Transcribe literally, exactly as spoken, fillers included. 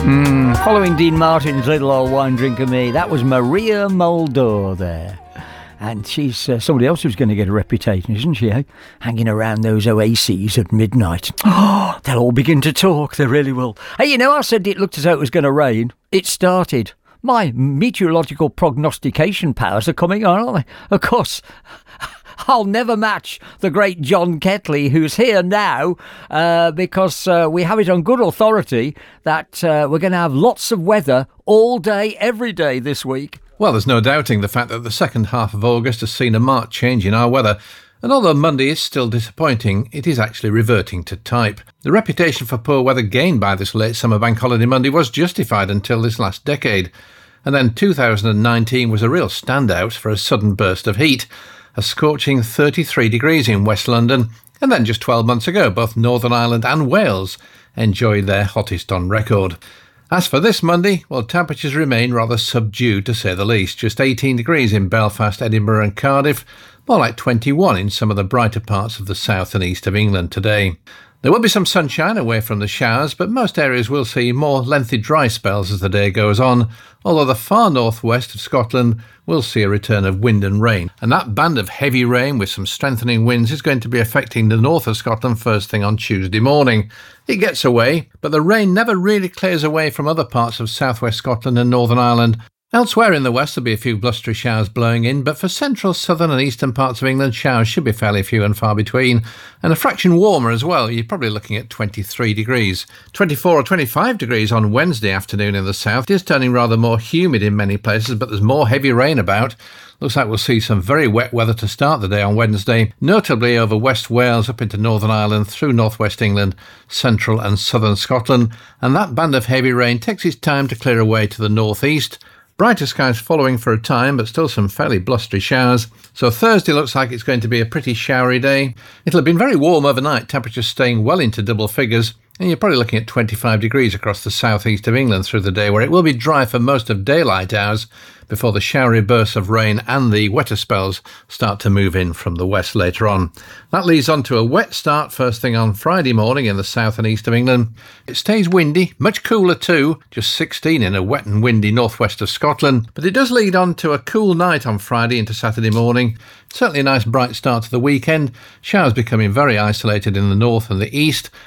Mm, following Dean Martin's Little Old Wine Drinker Me, that was Maria Muldaur there. And she's uh, somebody else who's going to get a reputation, isn't she, eh? Hanging around those oases at midnight. Oh, they'll all begin to talk, they really will. Hey, you know, I said it looked as though it was going to rain. It started. My meteorological prognostication powers are coming on, aren't they? Of course, I'll never match the great John Ketley, who's here now, uh, because uh, we have it on good authority that uh, we're going to have lots of weather all day, every day this week. Well, there's no doubting the fact that the second half of August has seen a marked change in our weather. And although Monday is still disappointing, it is actually reverting to type. The reputation for poor weather gained by this late summer bank holiday Monday was justified until this last decade. And then two thousand nineteen was a real standout for a sudden burst of heat. A scorching thirty-three degrees in West London. And then just twelve months ago, both Northern Ireland and Wales enjoyed their hottest on record. As for this Monday, well, temperatures remain rather subdued to say the least. Just eighteen degrees in Belfast, Edinburgh and Cardiff, more like twenty-one in some of the brighter parts of the south and east of England today. There will be some sunshine away from the showers, but most areas will see more lengthy dry spells as the day goes on, although the far northwest of Scotland will see a return of wind and rain. And that band of heavy rain with some strengthening winds is going to be affecting the north of Scotland first thing on Tuesday morning. It gets away, but the rain never really clears away from other parts of southwest Scotland and Northern Ireland. Elsewhere in the west there'll be a few blustery showers blowing in, but for central, southern and eastern parts of England, showers should be fairly few and far between, and a fraction warmer as well. You're probably looking at twenty-three degrees. twenty-four or twenty-five degrees on Wednesday afternoon in the south. It is turning rather more humid in many places, but there's more heavy rain about. Looks like we'll see some very wet weather to start the day on Wednesday, notably over West Wales up into Northern Ireland, through northwest England, central and southern Scotland, and that band of heavy rain takes its time to clear away to the northeast. Brighter skies following for a time, but still some fairly blustery showers. So Thursday looks like it's going to be a pretty showery day. It'll have been very warm overnight, temperatures staying well into double figures, and you're probably looking at twenty-five degrees across the southeast of England through the day, where it will be dry for most of daylight hours before the showery bursts of rain and the wetter spells start to move in from the west later on. That leads on to a wet start first thing on Friday morning in the south and east of England. It stays windy, much cooler too, just sixteen in a wet and windy northwest of Scotland, but it does lead on to a cool night on Friday into Saturday morning. Certainly a nice bright start to the weekend, showers becoming very isolated in the north and the east,